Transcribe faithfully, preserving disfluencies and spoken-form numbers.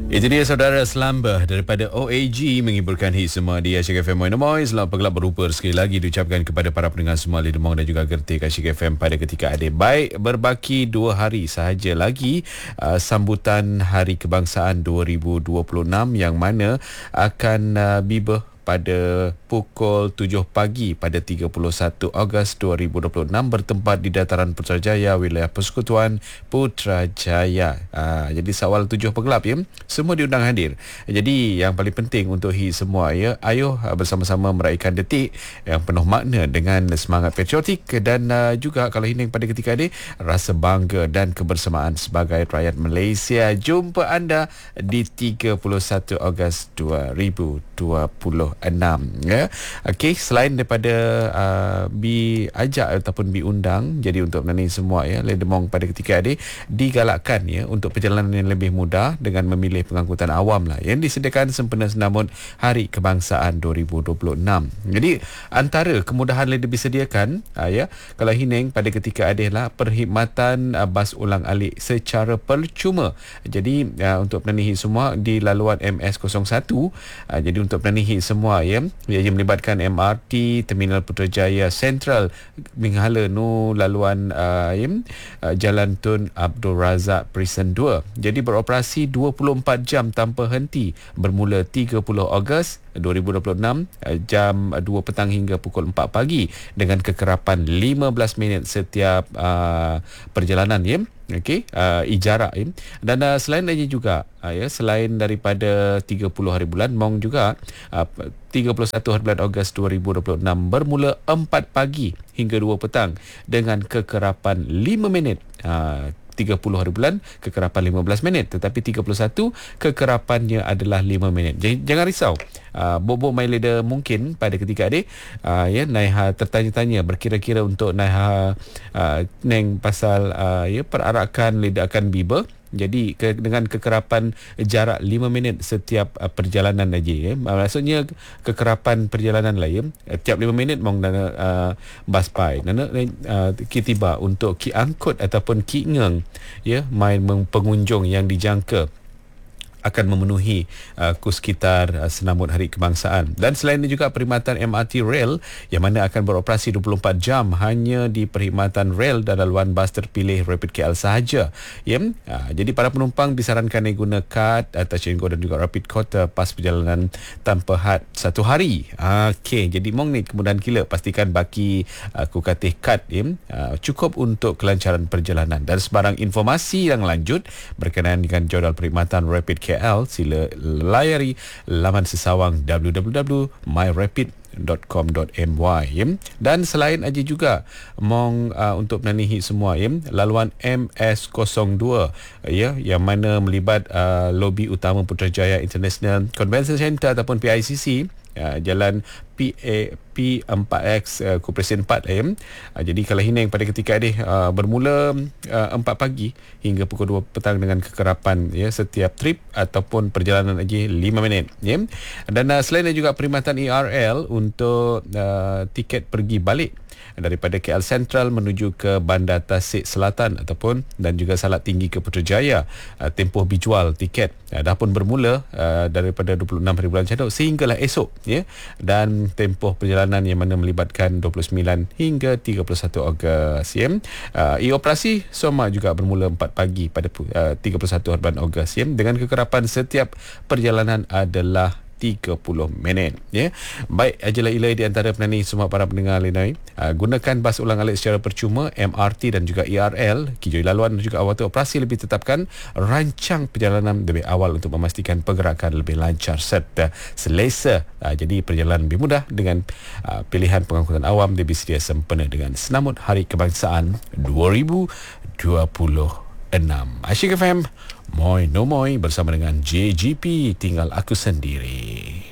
Itu dia saudara Slumber daripada O A G menghiburkan hit semua di Asyik F M Moin Moin. Selamat pagi berupa sekali lagi diucapkan kepada para pendengar semua di Demong dan juga Gertik Asyik F M pada ketika adik. Baik, berbaki dua hari sahaja lagi uh, sambutan Hari Kebangsaan dua ribu dua puluh enam yang mana akan uh, biber pada pukul tujuh pagi pada tiga puluh satu Ogos dua ribu dua puluh enam bertempat di Dataran Putrajaya, wilayah Persekutuan Putrajaya. Ha, jadi seawal tujuh pegelap ya, semua diundang hadir. Jadi yang paling penting untuk hit semua ya, ayo bersama-sama meraihkan detik yang penuh makna dengan semangat patriotik dan uh, juga kalau ini pada ketika ini rasa bangga dan kebersamaan sebagai rakyat Malaysia. Jumpa anda di tiga puluh satu Ogos dua ribu dua puluh enam ya. Okey, selain daripada uh, bi ajak ataupun bi undang, jadi untuk menani semua ya, Ledemong pada ketika ini digalakkan ya untuk perjalanan yang lebih mudah dengan memilih pengangkutan awam lah yang disediakan sempena senambut Hari Kebangsaan dua ribu dua puluh enam. Jadi antara kemudahan yang disediakan uh, ya, kalau hining pada ketika adalah perkhidmatan uh, bas ulang-alik secara percuma. Jadi uh, untuk menani semua di laluan M S kosong satu, uh, jadi untuk menani semua ya, ia melibatkan M R T Terminal Putrajaya Central menghala nu laluan uh, ya, uh, Jalan Tun Abdul Razak Prison dua. Jadi beroperasi dua puluh empat jam tanpa henti bermula tiga puluh Ogos dua ribu dua puluh enam uh, jam dua petang hingga pukul empat pagi dengan kekerapan lima belas minit setiap uh, perjalanan ya. Okey, uh, ijarak ya. Dan uh, selain lagi juga uh, ya, selain daripada tiga puluh hari bulan Mong juga uh, tiga puluh satu hari bulan Ogos dua ribu dua puluh enam bermula empat pagi hingga dua petang dengan kekerapan lima minit. Uh, tiga puluh hari bulan kekerapan lima belas minit, tetapi tiga puluh satu kekerapannya adalah lima minit. Jangan, jangan risau. Uh, Bobo my leader mungkin pada ketika adik uh, ya Naiha tertanya-tanya berkira-kira untuk Naiha uh, neng pasal uh, ya perarakan leader akan biber. Jadi ke, dengan kekerapan jarak lima minit setiap uh, perjalanan aja ya. Maksudnya kekerapan perjalanan lah ya. Tiap lima minit mong dana uh, bas pai. Dana uh, ki tiba untuk ki angkut ataupun ki ngeng ya, main pengunjung yang dijangka akan memenuhi uh, kus sekitar uh, senambut Hari Kebangsaan. Dan selain itu juga perkhidmatan M R T Rail yang mana akan beroperasi dua puluh empat jam hanya di perkhidmatan rail dan laluan bas terpilih Rapid K L sahaja. Ya, uh, jadi para penumpang disarankan guna kad atau Cenggo dan juga Rapid Kota pas perjalanan tanpa had satu hari. Uh, Okey, jadi mong ni kemudahan kila pastikan baki uh, kukatih kad ya, uh, cukup untuk kelancaran perjalanan. Dan sebarang informasi yang lanjut berkenaan dengan jadual perkhidmatan Rapid K L, sila layari laman sesawang w w w dot my rapid dot com dot m y ya. Dan selain aja juga mong uh, untuk menanihi semua ya, laluan M S kosong dua ya, yang mana melibat uh, lobi utama Putrajaya International Convention Centre ataupun P I C C, uh, jalan P A P empat X uh, Koperasi empat ya. Uh, jadi kalau hining pada ketika ini uh, bermula uh, empat pagi hingga pukul dua petang dengan kekerapan ya setiap trip ataupun perjalanan aja lima minit ya. Dan uh, selain juga perkhidmatan E R L untuk uh, tiket pergi balik daripada K L Central menuju ke Bandar Tasik Selatan ataupun dan juga Salak Tinggi ke Putrajaya, uh, tempoh bijual tiket uh, dah pun bermula uh, daripada dua puluh enam hari bulan Caduk sehinggalah esok ya. Dan tempoh perjalanan yang mana melibatkan dua puluh sembilan hingga tiga puluh satu Ogos ya. Uh, e-operasi semua juga bermula empat pagi pada uh, tiga puluh satu hari bulan Ogos ya, dengan kekerapan setiap perjalanan adalah tiga puluh minit ya. Baik, ajalah ilai di antara penani semua para pendengar lain, uh, gunakan bas ulang-alik secara percuma, M R T dan juga E R L, kijoi laluan dan juga awal operasi lebih tetapkan, rancang perjalanan lebih awal untuk memastikan pergerakan lebih lancar serta selesa. Uh, jadi perjalanan lebih mudah dengan uh, pilihan pengangkutan awam lebih sedia sempena dengan senambut Hari Kebangsaan dua ribu dua puluh enam. Asyik F M Moi No Moi bersama dengan J G P, tinggal aku sendiri.